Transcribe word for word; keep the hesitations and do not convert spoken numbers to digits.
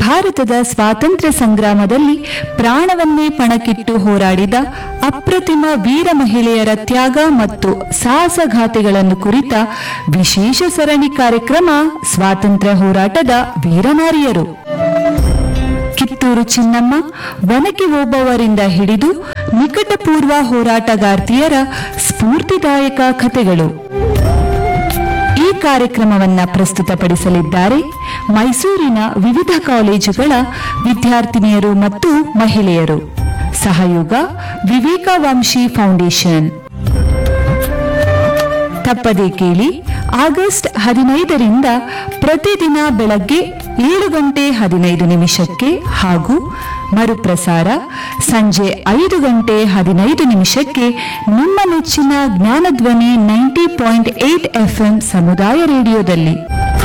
ಭಾರತದ ಸ್ವಾತಂತ್ರ್ಯ ಸಂಗ್ರಾಮದಲ್ಲಿ ಪ್ರಾಣವನ್ನೇ ಪಣಕ್ಕಿಟ್ಟು ಹೋರಾಡಿದ ಅಪ್ರತಿಮ ವೀರ ಮಹಿಳೆಯರ ತ್ಯಾಗ ಮತ್ತು ಸಾಹಸಗಾಥೆಗಳನ್ನು ಕುರಿತ ವಿಶೇಷ ಸರಣಿ ಕಾರ್ಯಕ್ರಮ ಸ್ವಾತಂತ್ರ್ಯ ಹೋರಾಟದ ವೀರನಾರಿಯರು. ಕಿತ್ತೂರು ಚಿನ್ನಮ್ಮ, ಒನಕೆ ಓಬವ್ವರಿಂದ ಹಿಡಿದು ನಿಕಟಪೂರ್ವ ಹೋರಾಟಗಾರ್ತಿಯರ ಸ್ಫೂರ್ತಿದಾಯಕ ಕಥೆಗಳು. ಈ ಕಾರ್ಯಕ್ರಮವನ್ನು ಪ್ರಸ್ತುತಪಡಿಸಲಿದ್ದಾರೆ ಮೈಸೂರಿನ ವಿವಿಧ ಕಾಲೇಜುಗಳ ವಿದ್ಯಾರ್ಥಿನಿಯರು ಮತ್ತು ಮಹಿಳೆಯರು. ಸಹಯೋಗ ವಿವೇಕವಂಶಿ ಫೌಂಡೇಶನ್. ತಪ್ಪದೇ ಕೇಳಿ. ಆಗಸ್ಟ್ ಹದಿನೈದರಿಂದ ಪ್ರತಿದಿನ ಬೆಳಗ್ಗೆ ಏಳು ಗಂಟೆ ಹದಿನೈದು ನಿಮಿಷಕ್ಕೆ ಹಾಗೂ ಮರುಪ್ರಸಾರ ಸಂಜೆ ಐದು ಗಂಟೆ ಹದಿನೈದು ನಿಮಿಷಕ್ಕೆ ನಿಮ್ಮ ನೆಚ್ಚಿನ Jnanadhwani ninety point eight FM ಸಮುದಾಯ ರೇಡಿಯೋದಲ್ಲಿ.